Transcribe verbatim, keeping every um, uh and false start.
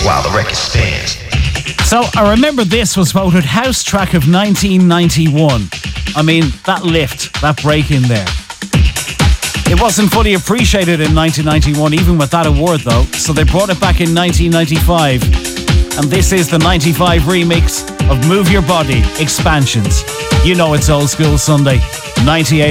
while the record spins. So I remember this was voted house track of nineteen ninety-one. I mean, that lift, that break in there. It wasn't fully appreciated in nineteen ninety-one, even with that award though, so they brought it back in nineteen ninety-five. And this is the ninety-five remix of Move Your Body, Expansions. You know it's Old School Sunday, ninety-eight